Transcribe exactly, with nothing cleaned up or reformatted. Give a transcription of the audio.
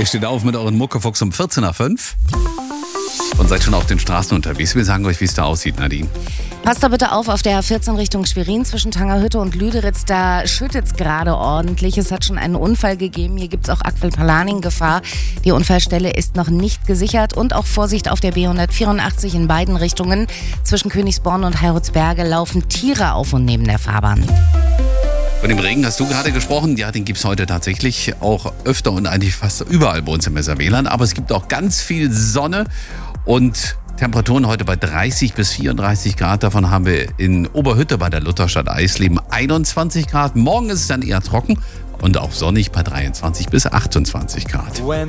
Ihr steht auf mit euren Muckefuchs um vierzehn nach fünf und seid schon auf den Straßen unterwegs. Wir sagen euch, wie es da aussieht, Nadine. Passt da bitte auf, auf der A vierzehn Richtung Schwerin zwischen Tangerhütte und Lüderitz, da schüttet es gerade ordentlich. Es hat schon einen Unfall gegeben. Hier gibt es auch Aquilpalaning-Gefahr. Die Unfallstelle ist noch nicht gesichert und auch Vorsicht auf der B hundertvierundachtzig in beiden Richtungen. Zwischen Königsborn und Heiritzberge laufen Tiere auf und neben der Fahrbahn. Von dem Regen hast du gerade gesprochen. Ja, den gibt es heute tatsächlich auch öfter und eigentlich fast überall bei uns im Weserwählerland. Aber es gibt auch ganz viel Sonne und Temperaturen heute bei dreißig bis vierunddreißig Grad. Davon haben wir in Oberhütte bei der Lutherstadt Eisleben einundzwanzig Grad. Morgen ist es dann eher trocken und auch sonnig bei dreiundzwanzig bis achtundzwanzig Grad.